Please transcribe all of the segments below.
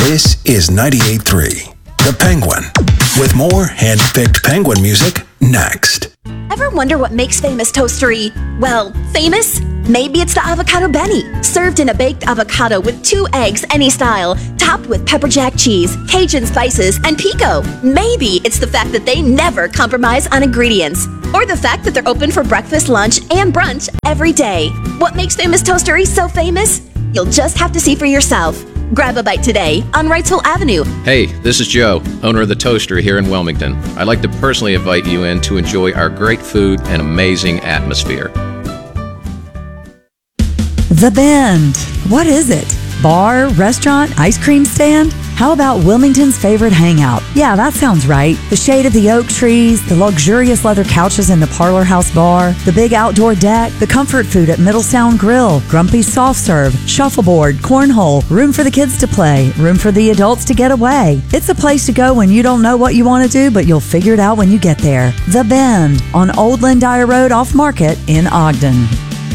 This is 98.3, The Penguin, with more hand-picked Penguin music next. Ever wonder what makes Famous Toastery, well, famous? Maybe it's the avocado Benny, served in a baked avocado with 2 eggs any style, topped with pepper jack cheese, Cajun spices, and pico. Maybe it's the fact that they never compromise on ingredients, or the fact that they're open for breakfast, lunch, and brunch every day. What makes Famous Toastery so famous? You'll just have to see for yourself. Grab a bite today on Wrightsville Avenue. Hey, this is Joe, owner of the Toastery here in Wilmington. I'd like to personally invite you in to enjoy our great food and amazing atmosphere. The Bend. What is it? Bar, restaurant, ice cream stand? How about Wilmington's favorite hangout? Yeah, that sounds right. The shade of the oak trees, the luxurious leather couches in the Parlor House bar, the big outdoor deck, the comfort food at Middlestown Grill, Grumpy's Soft Serve, shuffleboard, cornhole, room for the kids to play, room for the adults to get away. It's a place to go when you don't know what you want to do, but you'll figure it out when you get there. The Bend on Old Lynn-Dyer Road off Market in Ogden.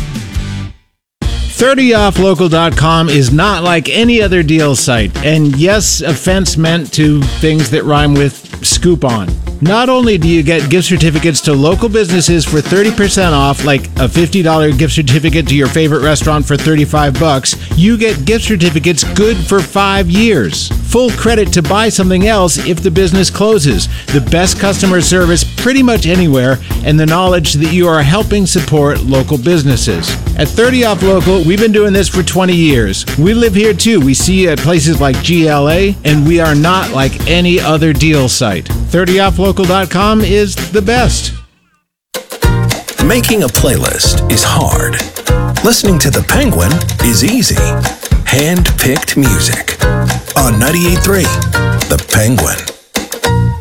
30offlocal.com is not like any other deal site. And yes, offense meant to things that rhyme with scoop on. Not only do you get gift certificates to local businesses for 30% off, like a $50 gift certificate to your favorite restaurant for $35, you get gift certificates good for 5 years. Full credit to buy something else if the business closes. The best customer service pretty much anywhere, and the knowledge that you are helping support local businesses. At 30 Off Local, we've been doing this for 20 years. We live here too. We see you at places like GLA, and we are not like any other deal site. 30offlocal.com is the best. Making a playlist is hard. Listening to The Penguin is easy. Hand-picked music on 98.3, The Penguin.